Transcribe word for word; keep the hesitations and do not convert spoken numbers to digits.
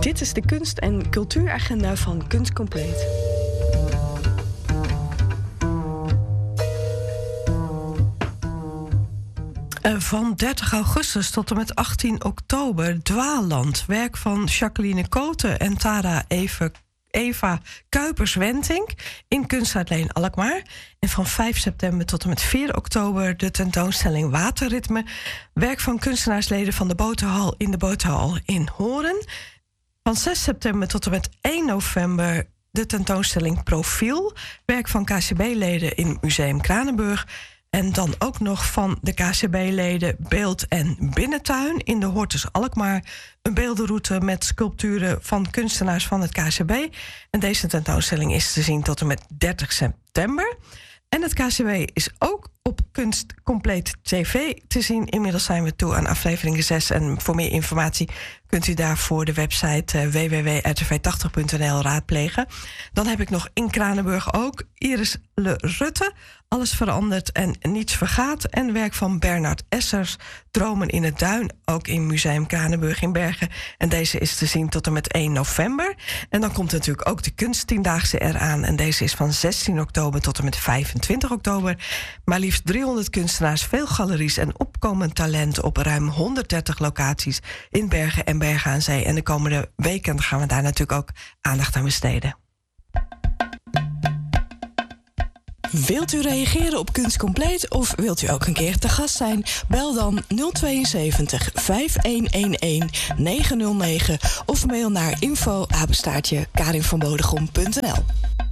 Dit is de kunst- en cultuuragenda van Kunst Compleet. Van dertig augustus tot en met achttien oktober Dwaalland. Werk van Jacqueline Koten en Tara Eva, Eva Kuipers-Wentink in Kunstuitleen Alkmaar. En van vijf september tot en met vier oktober de tentoonstelling Waterritme. Werk van kunstenaarsleden van de Boterhal in de Boterhal in Horen. Van zes september tot en met één november de tentoonstelling Profiel. Werk van K C B-leden in Museum Kranenburg. En dan ook nog van de K C B-leden Beeld en Binnentuin in de Hortus Alkmaar. Een beeldenroute met sculpturen van kunstenaars van het K C B. En deze tentoonstelling is te zien tot en met dertig september. En het K C B is ook op Kunst Compleet T V te zien. Inmiddels zijn we toe aan aflevering zes. En voor meer informatie kunt u daarvoor de website uh, w w w punt r t v tachtig punt n l raadplegen. Dan heb ik nog in Kranenburg ook Iris Le Rutte. Alles verandert en niets vergaat. En werk van Bernard Essers, Dromen in het Duin. Ook in Museum Kranenburg in Bergen. En deze is te zien tot en met één november. En dan komt natuurlijk ook de Kunsttiendaagse eraan. En deze is van zestien oktober tot en met vijfentwintig oktober. Maar liefst driehonderd kunstenaars, veel galeries en opkomend talent op ruim honderddertig locaties in Bergen en Bergen aan Zee. En de komende weken gaan we daar natuurlijk ook aandacht aan besteden. Wilt u reageren op Kunst Compleet of wilt u ook een keer te gast zijn? Bel dan nul tweeënzeventig, vijf een een een, negen nul negen of mail naar info apenstaartje karinvanbodegom punt n l.